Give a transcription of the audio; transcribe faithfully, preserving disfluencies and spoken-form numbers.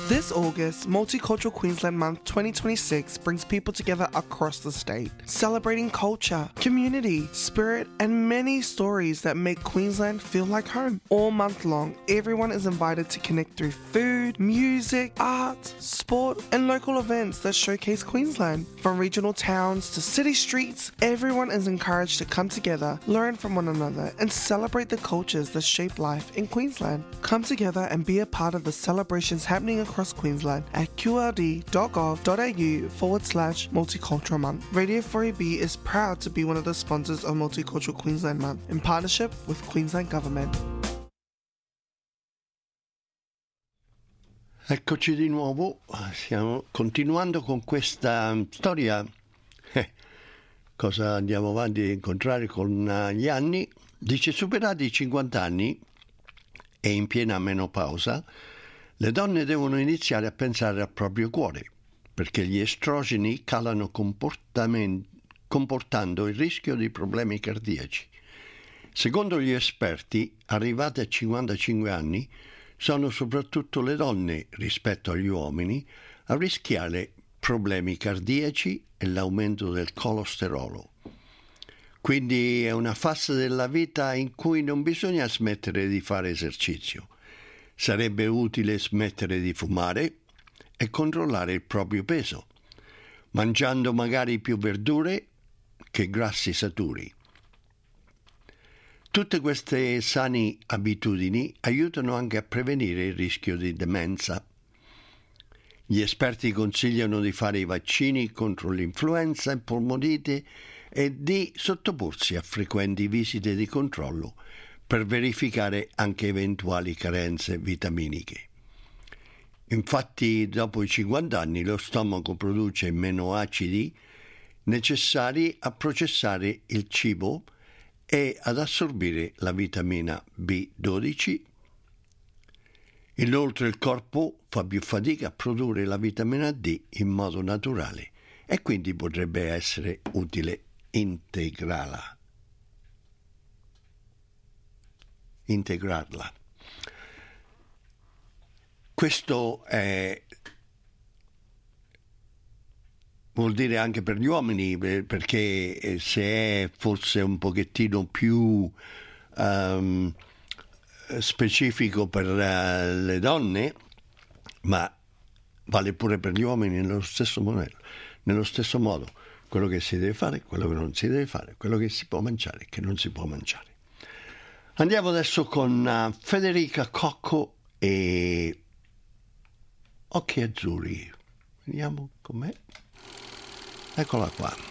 This August, Multicultural Queensland Month twenty twenty-six brings people together across the state, celebrating culture, community, spirit, and many stories that make Queensland feel like home. All month long, everyone is invited to connect through food, music, art, sport, and local events that showcase Queensland. From regional towns to city streets, everyone is encouraged to come together, learn from one another, and celebrate the cultures that shape life in Queensland. Come together and be a part of the celebrations happening across Queensland at qld.gov.au forward slash multicultural month. Radio four A B is proud to be one of the sponsors of Multicultural Queensland Month in partnership with Queensland Government. Eccoci di nuovo, stiamo continuando con questa storia. Eh, cosa andiamo avanti a incontrare con gli anni? Dice, superati i cinquanta anni e in piena menopausa, le donne devono iniziare a pensare al proprio cuore, perché gli estrogeni calano comportando il rischio di problemi cardiaci. Secondo gli esperti, arrivate a cinquantacinque anni, sono soprattutto le donne, rispetto agli uomini, a rischiare problemi cardiaci e l'aumento del colesterolo. Quindi è una fase della vita in cui non bisogna smettere di fare esercizio. Sarebbe utile smettere di fumare e controllare il proprio peso, mangiando magari più verdure che grassi saturi. Tutte queste sane abitudini aiutano anche a prevenire il rischio di demenza. Gli esperti consigliano di fare i vaccini contro l'influenza e polmonite e di sottoporsi a frequenti visite di controllo per verificare anche eventuali carenze vitaminiche. Infatti, dopo i cinquanta anni lo stomaco produce meno acidi necessari a processare il cibo e ad assorbire la vitamina B dodici. Inoltre il corpo fa più fatica a produrre la vitamina D in modo naturale e quindi potrebbe essere utile integrarla. integrarla. Questo è, vuol dire anche per gli uomini, perché se è forse un pochettino più um, specifico per uh, le donne, ma vale pure per gli uomini nello stesso modello, nello stesso modo. Quello che si deve fare, quello che non si deve fare, quello che si può mangiare, che non si può mangiare. Andiamo adesso con uh, Federica Cocco e Occhi Azzurri. Vediamo com'è. Eccola qua.